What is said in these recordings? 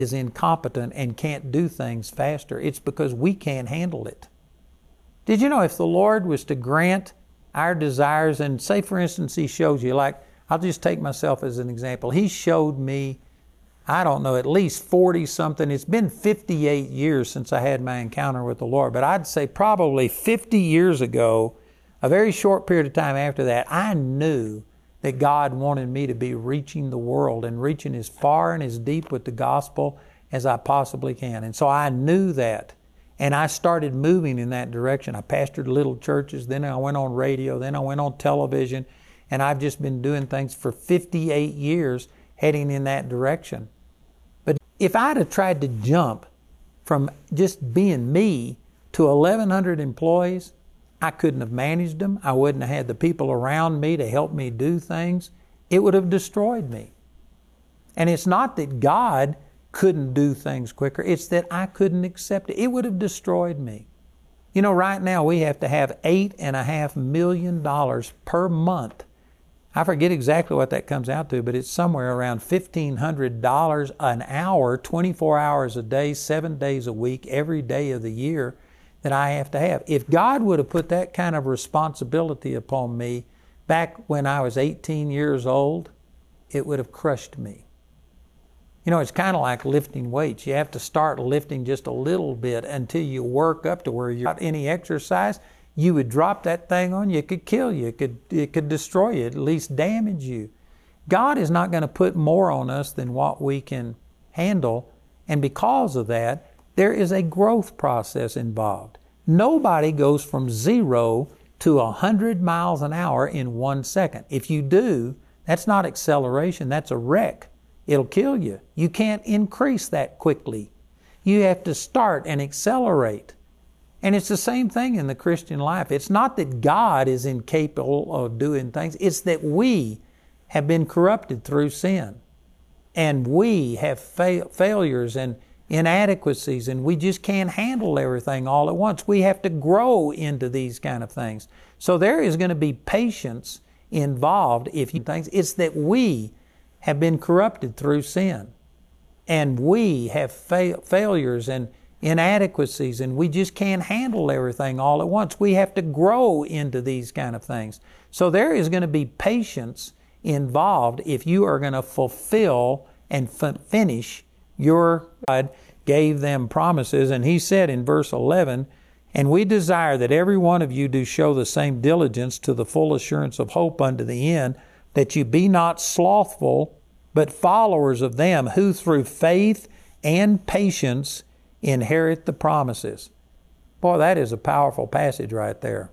is incompetent and can't do things faster. It's because we can't handle it. Did you know if the Lord was to grant our desires, and say for instance He shows you, like I'll just take myself as an example. He showed me, I don't know, at least 40 something. It's been 58 years since I had my encounter with the Lord, but I'd say probably 50 years ago, a very short period of time after that, I knew that God wanted me to be reaching the world and reaching as far and as deep with the gospel as I possibly can. And so I knew that. And I started moving in that direction. I pastored little churches, then I went on radio, then I went on television, and I've just been doing things for 58 years heading in that direction. But if I'd have tried to jump from just being me to 1,100 employees, I couldn't have managed them. I wouldn't have had the people around me to help me do things. It would have destroyed me. And it's not that God couldn't do things quicker. It's that I couldn't accept it. It would have destroyed me. You know, right now we have to have $8.5 million per month. I forget exactly what that comes out to, but it's somewhere around $1,500 an hour, 24 hours a day, 7 days a week, every day of the year that I have to have. If God would have put that kind of responsibility upon me back when I was 18 years old, it would have crushed me. You know, it's kind of like lifting weights. You have to start lifting just a little bit until you work up to where you're without any exercise. You would drop that thing on you, it could kill you, it could destroy you, at least damage you. God is not going to put more on us than what we can handle, and because of that, there is a growth process involved. Nobody goes from 0 to 100 miles an hour in 1 second. If you do, that's not acceleration, that's a wreck. It'll kill you. You can't increase that quickly. You have to start and accelerate. And it's the same thing in the Christian life. It's not that God is incapable of doing things. It's that we have been corrupted through sin. And we have failures and inadequacies, and we just can't handle everything all at once. We have to grow into these kind of things. So there is going to be patience involved if you think it's that we have been corrupted through sin. And we have failures and inadequacies, and we just can't handle everything all at once. We have to grow into these kind of things. So there is going to be patience involved if you are going to fulfill and finish your God gave them promises. And He said in verse 11, "And we desire that every one of you do show the same diligence to the full assurance of hope unto the end, that you be not slothful, but followers of them who through faith and patience inherit the promises." Boy, that is a powerful passage right there.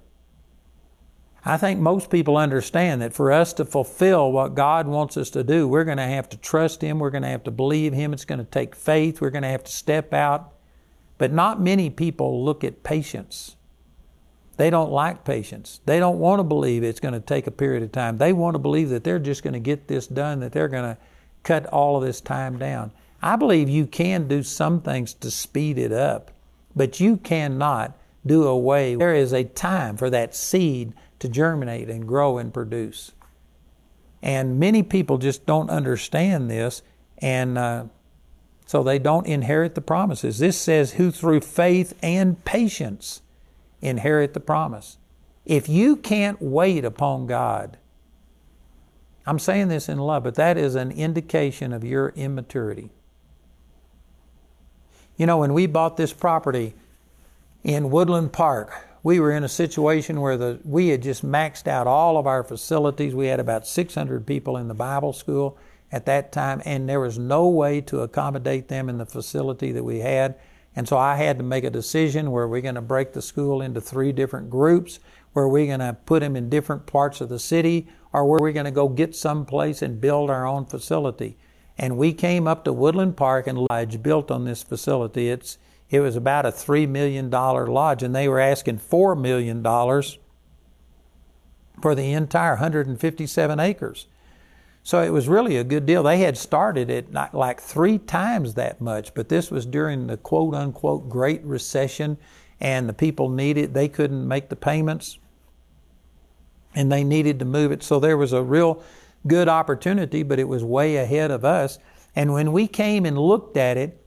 I think most people understand that for us to fulfill what God wants us to do, we're going to have to trust Him, we're going to have to believe Him, it's going to take faith, we're going to have to step out. But not many people look at patience. They don't like patience. They don't want to believe it's going to take a period of time. They want to believe that they're just going to get this done, that they're going to cut all of this time down. I believe you can do some things to speed it up, but you cannot do away. There is a time for that seed to germinate and grow and produce. And many people just don't understand this, and so they don't inherit the promises. This says, who through faith and patience inherit the promise. If you can't wait upon God, I'm saying this in love, but that is an indication of your immaturity. You know, when we bought this property in Woodland Park, we were in a situation where we had just maxed out all of our facilities. We had about 600 people in the Bible school at that time, and there was no way to accommodate them in the facility that we had. And so I had to make a decision where we're going to break the school into 3 different groups, where we're going to put them in different parts of the city, or where we're going to go get someplace and build our own facility. And we came up to Woodland Park, and lodge built on this facility. It was about a $3 million lodge, and they were asking $4 million for the entire 157 acres. So it was really a good deal. They had started it like 3 times that much, but this was during the quote-unquote Great Recession, and the people they couldn't make the payments, and they needed to move it. So there was a real good opportunity, but it was way ahead of us. And when we came and looked at it,